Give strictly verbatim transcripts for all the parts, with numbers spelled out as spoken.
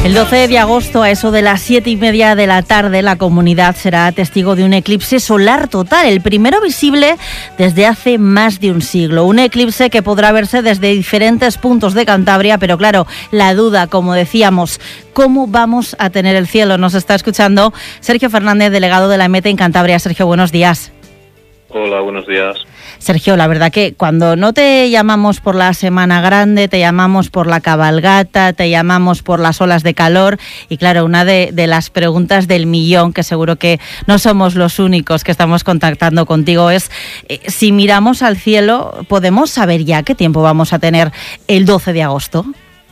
El doce de agosto, a eso de las siete y media de la tarde, la comunidad será testigo de un eclipse solar total, el primero visible desde hace más de un siglo. Un eclipse que podrá verse desde diferentes puntos de Cantabria, pero claro, la duda, como decíamos, ¿cómo vamos a tener el cielo? Nos está escuchando Sergio Fernández, delegado de la EMET en Cantabria. Sergio, buenos días. Hola, buenos días. Sergio, la verdad que cuando no te llamamos por la Semana Grande, te llamamos por la cabalgata, te llamamos por las olas de calor y claro, una de, de las preguntas del millón, que seguro que no somos los únicos que estamos contactando contigo, es eh, si miramos al cielo, ¿podemos saber ya qué tiempo vamos a tener el doce de agosto?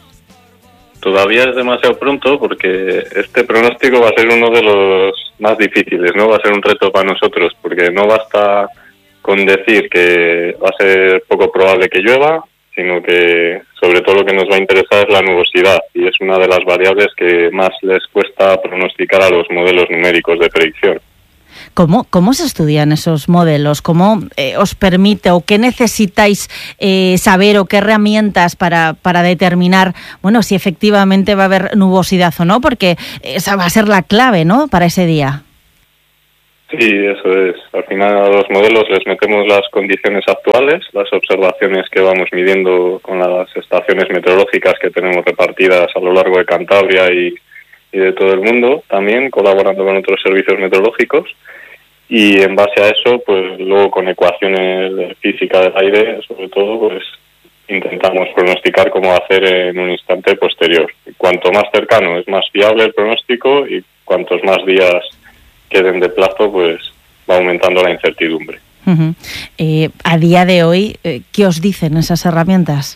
Todavía es demasiado pronto porque este pronóstico va a ser uno de los más difíciles, ¿no? Va a ser un reto para nosotros porque no basta con decir que va a ser poco probable que llueva, sino que sobre todo lo que nos va a interesar es la nubosidad y es una de las variables que más les cuesta pronosticar a los modelos numéricos de predicción. ¿Cómo, cómo se estudian esos modelos? ¿Cómo eh, os permite o qué necesitáis eh, saber o qué herramientas para, para determinar, bueno, si efectivamente va a haber nubosidad o no? Porque esa va a ser la clave, ¿no?, para ese día. Sí, eso es. Al final a los modelos les metemos las condiciones actuales, las observaciones que vamos midiendo con las estaciones meteorológicas que tenemos repartidas a lo largo de Cantabria y, y de todo el mundo, también colaborando con otros servicios meteorológicos. Y en base a eso, pues luego con ecuaciones de física del aire, sobre todo, pues intentamos pronosticar cómo hacer en un instante posterior. Cuanto más cercano es más fiable el pronóstico y cuantos más días queden de plazo, pues va aumentando la incertidumbre. Uh-huh. Eh, a día de hoy, eh, ¿qué os dicen esas herramientas?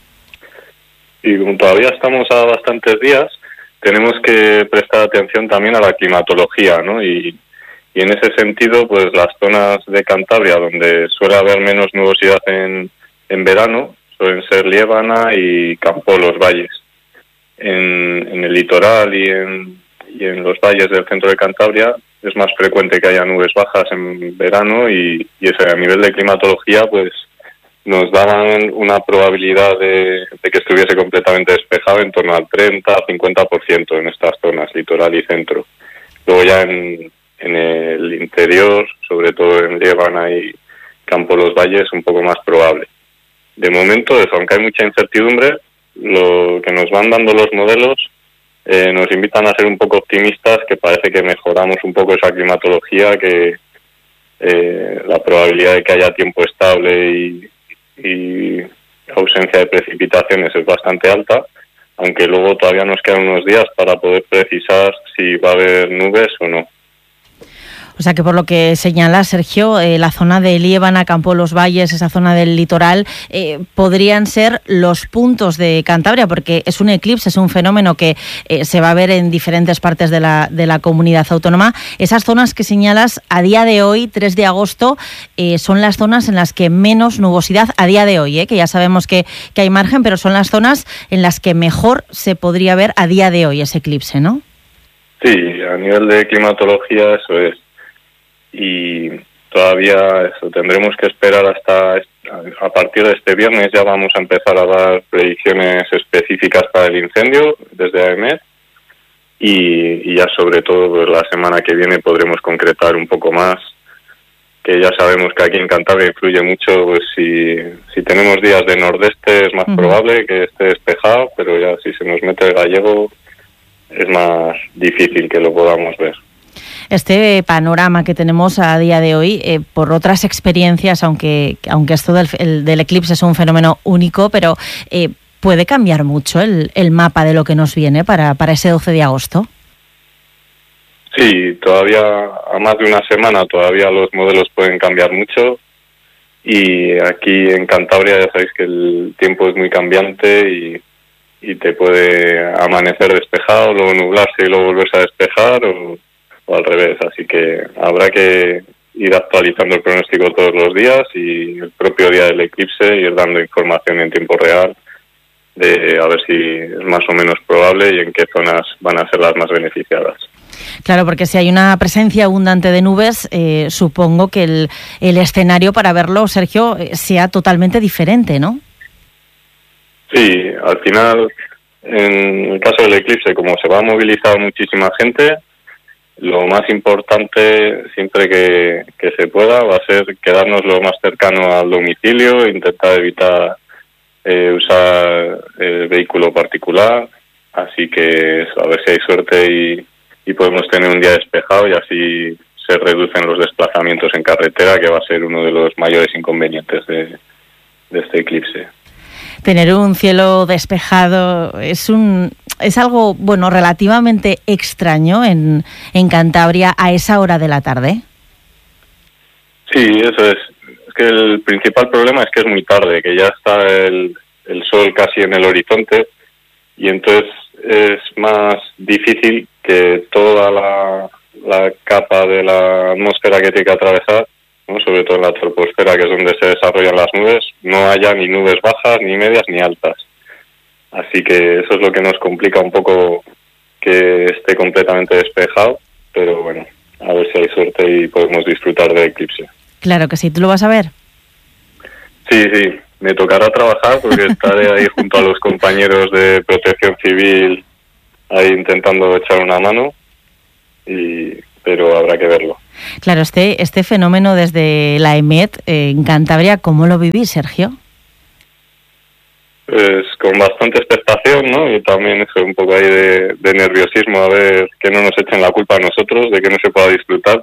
Y como todavía estamos a bastantes días, tenemos que prestar atención también a la climatología, ¿no? Y, y en ese sentido, pues las zonas de Cantabria donde suele haber menos nubosidad en, en verano suelen ser Liébana y Campo Los Valles. En, en el litoral y en, y en los valles del centro de Cantabria es más frecuente que haya nubes bajas en verano y, y ese, a nivel de climatología pues nos daban una probabilidad de, de que estuviese completamente despejado en torno al treinta a cincuenta por ciento en estas zonas, litoral y centro. Luego ya en, en el interior, sobre todo en Liébana y Campo Los Valles, un poco más probable. De momento, eso, aunque hay mucha incertidumbre, lo que nos van dando los modelos Eh, nos invitan a ser un poco optimistas, que parece que mejoramos un poco esa climatología, que eh, la probabilidad de que haya tiempo estable y, y ausencia de precipitaciones es bastante alta, aunque luego todavía nos quedan unos días para poder precisar si va a haber nubes o no. O sea que por lo que señala Sergio, eh, la zona de Liébana, Campo Los Valles, esa zona del litoral, eh, podrían ser los puntos de Cantabria, porque es un eclipse, es un fenómeno que eh, se va a ver en diferentes partes de la, de la comunidad autónoma. Esas zonas que señalas a día de hoy, tres de agosto, eh, son las zonas en las que menos nubosidad, a día de hoy, eh, que ya sabemos que, que hay margen, pero son las zonas en las que mejor se podría ver a día de hoy ese eclipse, ¿no? Sí, a nivel de climatología eso es. Y todavía eso, tendremos que esperar hasta a partir de este viernes. Ya vamos a empezar a dar predicciones específicas para el incendio desde A E M E T y, y ya sobre todo pues, la semana que viene podremos concretar un poco más, que ya sabemos que aquí en Cantabria influye mucho, pues si, si tenemos días de nordeste es más uh-huh. probable que esté despejado, pero ya si se nos mete el gallego es más difícil que lo podamos ver. Este panorama que tenemos a día de hoy, eh, por otras experiencias, aunque aunque esto del, el, del eclipse es un fenómeno único, pero eh, ¿puede cambiar mucho el, el mapa de lo que nos viene para, para ese doce de agosto? Sí, todavía a más de una semana todavía los modelos pueden cambiar mucho y aquí en Cantabria ya sabéis que el tiempo es muy cambiante y, y te puede amanecer despejado, luego nublarse y luego volverse a despejar o... o al revés, así que habrá que ir actualizando el pronóstico todos los días y el propio día del eclipse ir dando información en tiempo real de a ver si es más o menos probable y en qué zonas van a ser las más beneficiadas. Claro, porque si hay una presencia abundante de nubes, eh, supongo que el, el escenario para verlo, Sergio, sea totalmente diferente, ¿no? Sí, al final en el caso del eclipse, como se va a movilizar muchísima gente, lo más importante, siempre que, que se pueda, va a ser quedarnos lo más cercano al domicilio, intentar evitar eh, usar el vehículo particular, así que eso, a ver si hay suerte y, y podemos tener un día despejado y así se reducen los desplazamientos en carretera, que va a ser uno de los mayores inconvenientes de, de este eclipse. Tener un cielo despejado es un es algo, bueno, relativamente extraño en, en Cantabria a esa hora de la tarde. Sí, eso es. Es que el principal problema es que es muy tarde, que ya está el, el sol casi en el horizonte y entonces es más difícil que toda la, la capa de la atmósfera que tiene que atravesar, ¿no?, sobre todo en la troposfera, que es donde se desarrollan las nubes, no haya ni nubes bajas, ni medias, ni altas. Así que eso es lo que nos complica un poco que esté completamente despejado, pero bueno, a ver si hay suerte y podemos disfrutar del eclipse. Claro que sí, ¿tú lo vas a ver? Sí, sí, me tocará trabajar porque estaré ahí junto a los compañeros de Protección Civil ahí intentando echar una mano, y pero habrá que verlo. Claro, este, este fenómeno desde la EMET eh, en Cantabria, ¿cómo lo vivís, Sergio? Pues con bastante expectación, ¿no? Y también eso, un poco ahí de, de nerviosismo, a ver que no nos echen la culpa a nosotros de que no se pueda disfrutar.